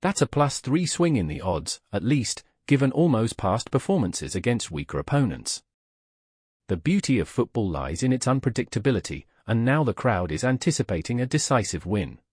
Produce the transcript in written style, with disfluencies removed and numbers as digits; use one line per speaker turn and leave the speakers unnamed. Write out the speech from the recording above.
That's a +3 swing in the odds, at least, given Olmo's past performances against weaker opponents. The beauty of football lies in its unpredictability, and now the crowd is anticipating a decisive win.